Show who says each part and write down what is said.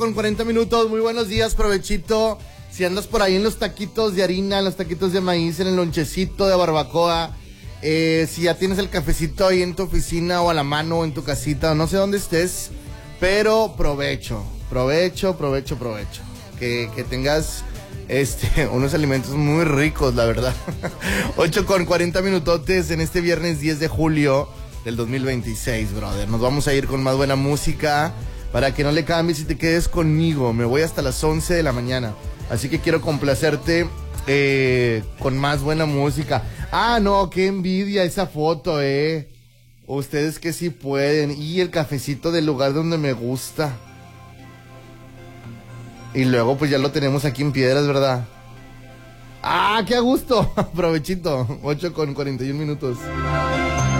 Speaker 1: Con 40 minutos, muy buenos días, provechito. Si andas por ahí en los taquitos de harina, en los taquitos de maíz, en el lonchecito de barbacoa, si ya tienes el cafecito ahí en tu oficina o a la mano o en tu casita, o no sé dónde estés, pero provecho. Que tengas unos alimentos muy ricos, la verdad. 8:40 minutotes en este viernes 10 de julio del 2026, brother. Nos vamos a ir con más buena música para que no le cambies y te quedes conmigo. Me voy hasta las 11 de la mañana. Así que quiero complacerte con más buena música. Ah, no, qué envidia esa foto, Ustedes que sí pueden. Y el cafecito del lugar donde me gusta. Y luego pues ya lo tenemos aquí en Piedras, ¿verdad? ¡Ah, qué a gusto! Provechito, 8:41 minutos.